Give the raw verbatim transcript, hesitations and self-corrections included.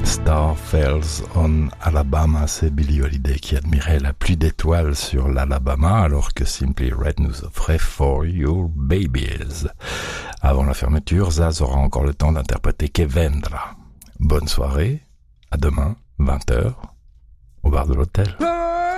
Star Falls on Alabama, c'est Billie Holiday qui admirait la pluie d'étoiles sur l'Alabama alors que Simply Red nous offrait For Your Babies. Avant la fermeture, Zaz aura encore le temps d'interpréter Que Vendra. Bonne soirée, à demain, vingt heures, au bar de l'hôtel.